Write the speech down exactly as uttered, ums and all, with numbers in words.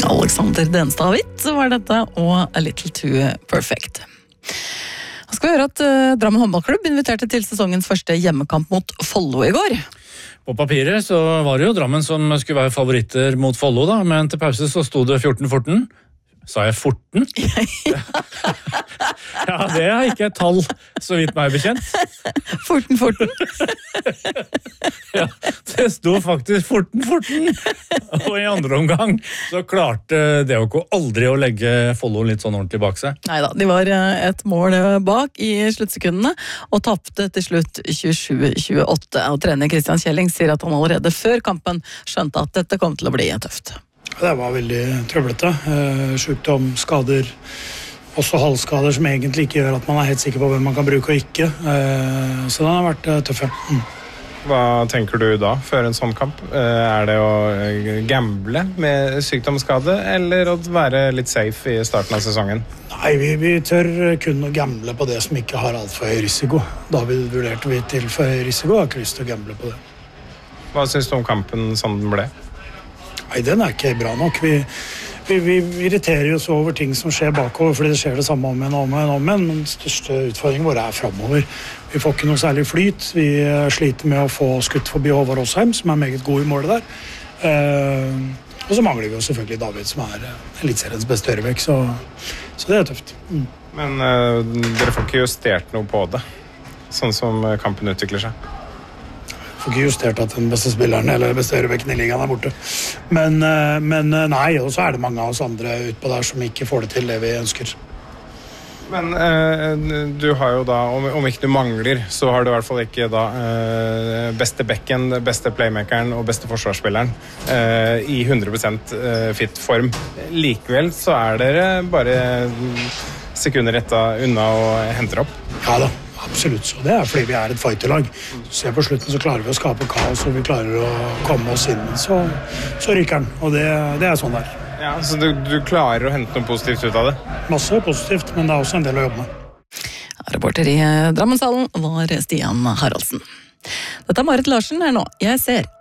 Alexander Denstavit var dette, og A Little Too Perfect. Da skal vi høre at uh, Drammen håndballklubb inviterte til sesongens første hjemmekamp mot Follo i går. På papiret så var det jo Drammen som skulle være favoritter mot Follo, da, men til pause så sto det fjorten fjorten. Sa jeg fjorten? Ja, det er ikke et tall, så vidt meg bekjent. fjorten fjorten? Ja, det sto faktisk fjorten fjorten. Og i andre omgang så klarte D H K aldri å legge Follo litt sånn ordentlig bak seg. Neida, de var et mål bak i sluttsekundene, og tappte til slutt tjuesju tjueåtte. Og trener Christian Kjelling sier at han allerede før kampen skjønte at dette kom til å bli tøft. Det var veldig trøblete. Eh, sykdom, skader, også halsskader som egentlig ikke gjør at man er helt sikker på hvem man kan bruke og ikke. Eh, så den har vært eh, tøff. Mm. Hva tenker du da før en sånn kamp? Eh, er det å gamble med sykdomsskade, eller å være litt safe i starten av sesongen? Nei, vi, vi tør kun å gamble på det som ikke har alt for høy risiko. Da vi vurderte vi til for høy risiko, har ikke lyst til å gamble på det. Hva synes du om kampen som den ble? Nei, den er ikke bra nok. Vi, vi, vi irriterer oss over ting som skjer bakover, fordi det skjer det samme om en og om en om en, men den største utfordringen vår er fremover. Vi får ikke noe særlig flyt. Vi sliter med å få skutt forbi Håvard Åsheim, som er meget god i målet der. Eh, og så mangler vi jo selvfølgelig David, som er elitseriens beste høyrebekk, så, så det er tøft. Mm. Men eh, dere får ikke justert noe på det, sånn som kampen utvikler seg? Får ikke justert at den beste spilleren eller beste høyrebekken i ligaen er borte. Men, men nei, og så er det mange av oss andre utpå der som ikke får det til det vi ønsker. Men eh, du har jo da, om, om ikke du mangler, så har du i hvert fall ikke da eh, beste bekken, beste playmakeren og beste forsvarsspilleren eh, i hundre prosent fit form. Likevel så er dere bare sekunder retta unna og henter opp. Ja da. Absolutt, så det er fordi vi er et fighterlag. Se på slutten så klarer vi å skape kaos, og vi klarer å komme oss inn, så, så ryker den, og det, det er sånn der. Ja, så du, du klarer å hente noe positivt ut av det? Masse positivt, men det er også en del å jobbe med. Reporter i Drammenshallen var Stian Haraldsen. Dette er Marit Larsen her nå. Jeg ser.